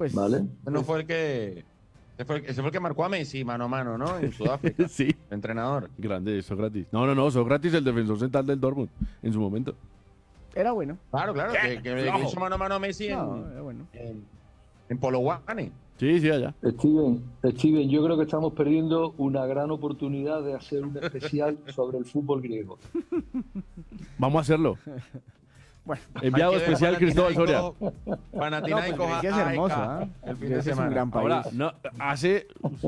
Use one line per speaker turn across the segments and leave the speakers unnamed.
Pues
¿vale?
No fue el que. Ese fue el que marcó a Messi mano a mano, ¿no? En Sudáfrica.
sí,
El entrenador.
grande Sócrates. No, Sócrates, el defensor central del Dortmund, en su momento. Era bueno.
Claro, que le
Flojo.
hizo mano a mano a Messi
No, era bueno.
en Polokwane.
Sí, allá.
Steven, yo creo que estamos perdiendo una gran oportunidad de hacer un especial sobre el fútbol griego.
Vamos a hacerlo.
Bueno,
enviado especial Cristóbal Soria.
Panathinaikos,
Grecia es hermoso, ¿eh?
el fin de
Grecia es un
semana.
gran país.
Ahora, no, hace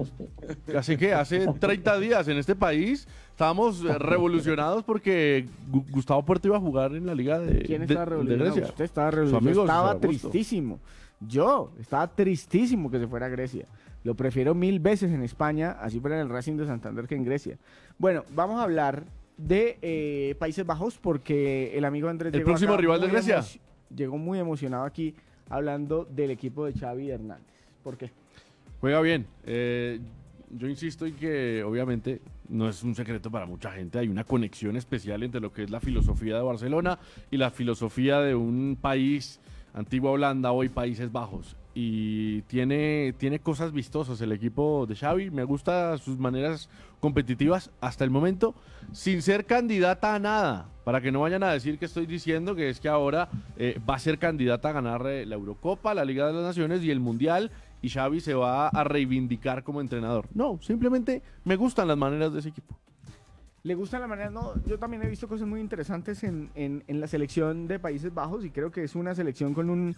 30 días en este país estábamos revolucionados porque Gustavo Puerto iba a jugar en la liga
¿Quién estaba
de
revolucionado?
Grecia.
Usted estaba
Su
revolucionado.
amigo
Estaba
César Augusto.
tristísimo. Yo estaba tristísimo que se fuera a Grecia. Lo prefiero 1000 veces en España, así fuera en el Racing de Santander que en Grecia. Bueno, vamos a hablar de Países Bajos porque el amigo Andrés
¿El próximo rival de Grecia?
Llegó muy emocionado aquí hablando del equipo de Xavi Hernández. ¿Por qué?
Juega bien. Yo insisto en que obviamente no es un secreto para mucha gente. Hay una conexión especial entre lo que es la filosofía de Barcelona y la filosofía de un país, Antigua Holanda, hoy Países Bajos. Y tiene cosas vistosas el equipo de Xavi. Me gusta sus maneras competitivas hasta el momento, sin ser candidata a nada. Para que no vayan a decir que estoy diciendo que es que ahora va a ser candidata a ganar la Eurocopa, la Liga de las Naciones y el Mundial, y Xavi se va a reivindicar como entrenador. No, simplemente me gustan las maneras de ese equipo.
¿Le gusta la manera? No, yo también he visto cosas muy interesantes en la selección de Países Bajos y creo que es una selección con un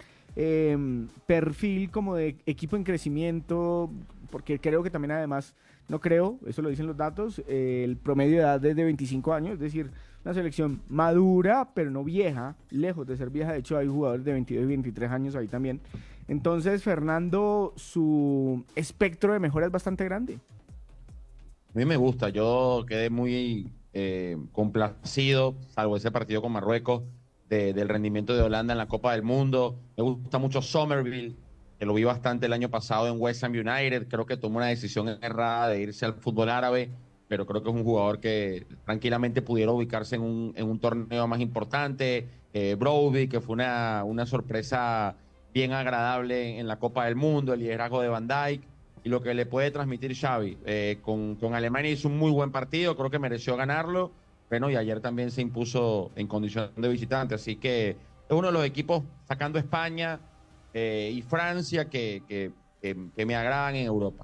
perfil como de equipo en crecimiento, porque creo que también además, no creo, eso lo dicen los datos, el promedio de edad es de 25 años, es decir, una selección madura, pero no vieja, lejos de ser vieja, de hecho hay jugadores de 22 y 23 años ahí también. Entonces, Fernando, su espectro de mejora es bastante grande.
A mí me gusta, yo quedé muy complacido, salvo ese partido con Marruecos, del rendimiento de Holanda en la Copa del Mundo. Me gusta mucho Somerville, que lo vi bastante el año pasado en West Ham United. Creo que tomó una decisión errada de irse al fútbol árabe, pero creo que es un jugador que tranquilamente pudiera ubicarse en un torneo más importante. Brody, que fue una sorpresa bien agradable en la Copa del Mundo, el liderazgo de Van Dijk y lo que le puede transmitir Xavi. Con Alemania hizo un muy buen partido, creo que mereció ganarlo. Bueno, y ayer también se impuso en condición de visitante, así que es uno de los equipos sacando España y Francia que me agradan en Europa.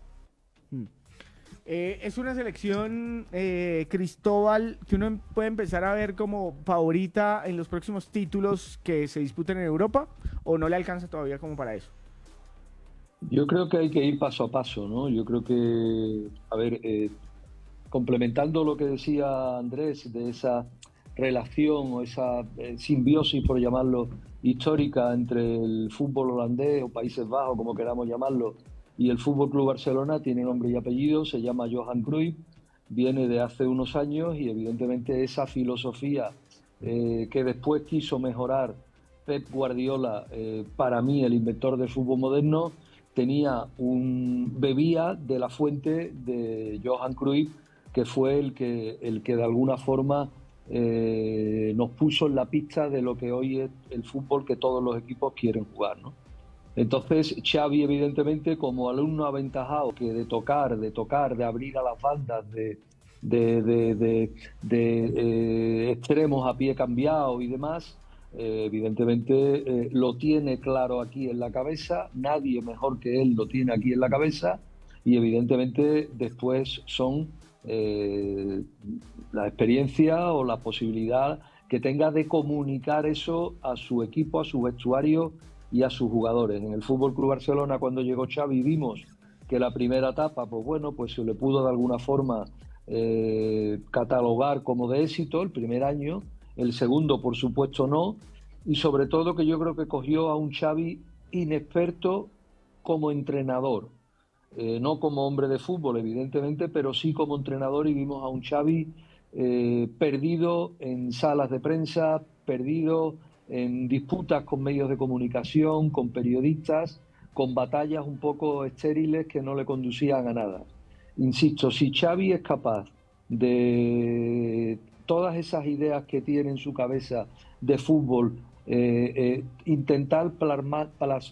Es una selección, Cristóbal, que uno puede empezar a ver como favorita en los próximos títulos que se disputen en Europa, ¿o no le alcanza todavía como para eso?
Yo creo que hay que ir paso a paso, ¿no? Yo creo que, a ver, complementando lo que decía Andrés de esa relación o esa simbiosis, por llamarlo, histórica entre el fútbol holandés o Países Bajos, como queramos llamarlo, y el Fútbol Club Barcelona, tiene nombre y apellido, se llama Johan Cruyff, viene de hace unos años y evidentemente esa filosofía que después quiso mejorar Pep Guardiola, para mí el inventor del fútbol moderno, bebía de la fuente de Johan Cruyff, que fue el que de alguna forma nos puso en la pista de lo que hoy es el fútbol que todos los equipos quieren jugar, ¿no? Entonces Xavi, evidentemente, como alumno aventajado, que de tocar, de abrir a las bandas, de extremos a pie cambiado y demás, evidentemente lo tiene claro aquí en la cabeza, nadie mejor que él lo tiene aquí en la cabeza, y evidentemente después son la experiencia o la posibilidad que tenga de comunicar eso a su equipo, a su vestuario y a sus jugadores. En el Fútbol Club Barcelona, cuando llegó Xavi, vimos que la primera etapa, pues bueno, pues se le pudo de alguna forma catalogar como de éxito el primer año, el segundo por supuesto no, y sobre todo que yo creo que cogió a un Xavi inexperto como entrenador, no como hombre de fútbol evidentemente, pero sí como entrenador, y vimos a un Xavi perdido en salas de prensa, perdido en disputas con medios de comunicación, con periodistas, con batallas un poco estériles que no le conducían a nada. Insisto, si Xavi es capaz de todas esas ideas que tiene en su cabeza de fútbol, intentar plasmar